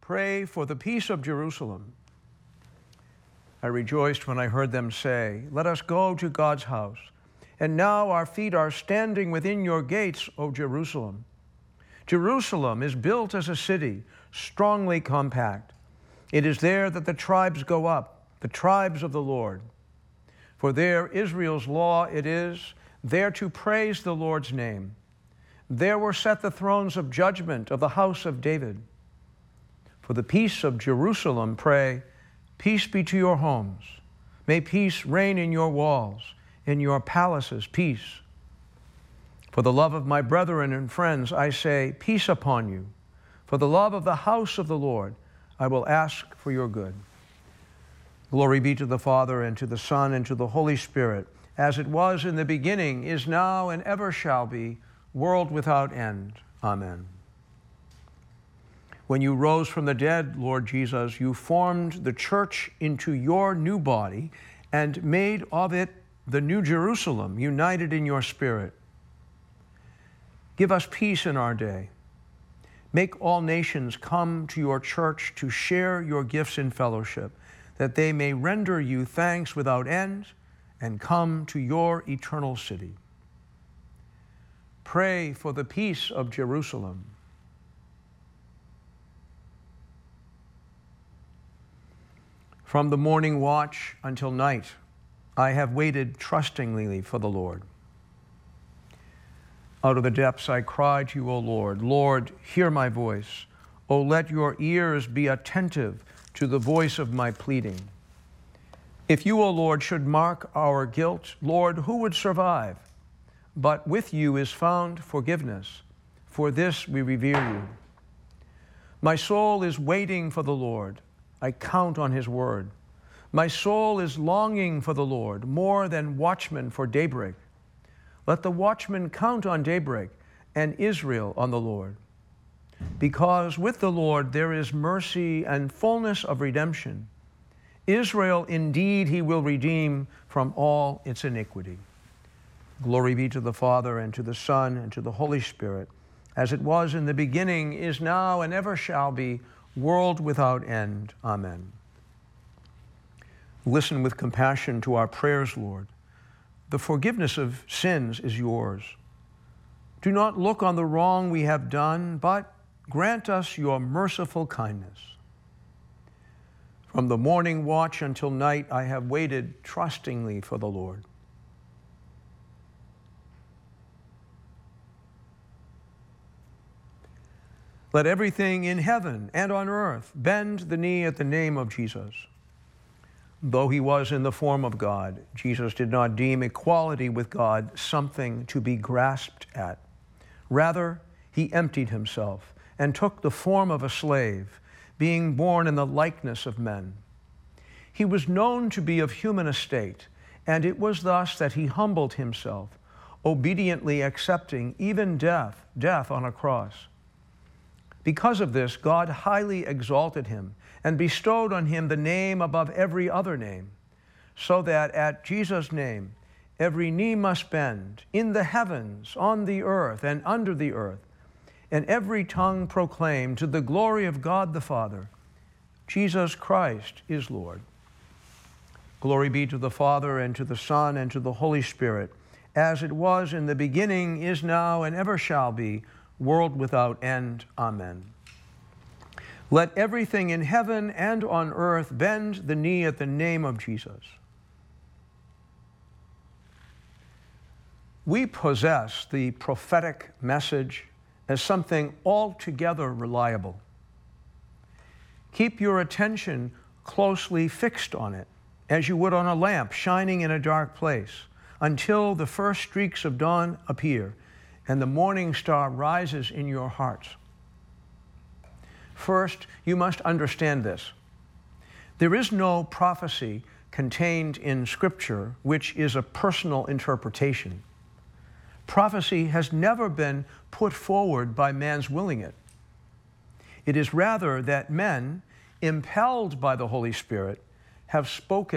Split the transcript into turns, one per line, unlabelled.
Pray for the peace of Jerusalem. I rejoiced when I heard them say, let us go to God's house. And now our feet are standing within your gates, O Jerusalem. Jerusalem is built as a city, strongly compact. It is there that the tribes go up, the tribes of the Lord. For there Israel's law it is, there to praise the Lord's name. There were set the thrones of judgment of the house of David. For the peace of Jerusalem, pray, peace be to your homes. May peace reign in your walls, in your palaces, peace. For the love of my brethren and friends, I say, peace upon you. For the love of the house of the Lord, I will ask for your good. Glory be to the Father, and to the Son, and to the Holy Spirit, as it was in the beginning, is now, and ever shall be, world without end. Amen. When you rose from the dead, Lord Jesus, you formed the church into your new body and made of it the new Jerusalem, united in your spirit. Give us peace in our day. Make all nations come to your church to share your gifts in fellowship, that they may render you thanks without end and come to your eternal city. Pray for the peace of Jerusalem. From the morning watch until night, I have waited trustingly for the Lord. Out of the depths I cry to you, O Lord. Lord, hear my voice. O let your ears be attentive to the voice of my pleading. If you, O Lord, should mark our guilt, Lord, who would survive? But with you is found forgiveness. For this we revere you. My soul is waiting for the Lord. I count on his word. My soul is longing for the Lord, more than watchmen for daybreak. Let the watchman count on daybreak, and Israel on the Lord. Because with the Lord there is mercy and fullness of redemption. Israel indeed he will redeem from all its iniquity. Glory be to the Father, and to the Son, and to the Holy Spirit, as it was in the beginning, is now, and ever shall be, world without end. Amen. Listen with compassion to our prayers, Lord. The forgiveness of sins is yours. Do not look on the wrong we have done, but grant us your merciful kindness. From the morning watch until night, I have waited trustingly for the Lord. Let everything in heaven and on earth bend the knee at the name of Jesus. Though he was in the form of God, Jesus did not deem equality with God something to be grasped at. Rather, he emptied himself and took the form of a slave, being born in the likeness of men. He was known to be of human estate, and it was thus that he humbled himself, obediently accepting even death on a cross. Because of this, God highly exalted him and bestowed on him the name above every other name, so that at Jesus' name every knee must bend, in the heavens, on the earth, and under the earth, and every tongue proclaim to the glory of God the Father, Jesus Christ is Lord. Glory be to the Father, and to the Son, and to the Holy Spirit, as it was in the beginning, is now, and ever shall be, world without end. Amen. Let everything in heaven and on earth bend the knee at the name of Jesus. We possess the prophetic message as something altogether reliable. Keep your attention closely fixed on it, as you would on a lamp shining in a dark place, until the first streaks of dawn appear and the morning star rises in your hearts. First, you must understand this. There is no prophecy contained in Scripture which is a personal interpretation. Prophecy has never been put forward by man's willing it. It is rather that men, impelled by the Holy Spirit, have spoken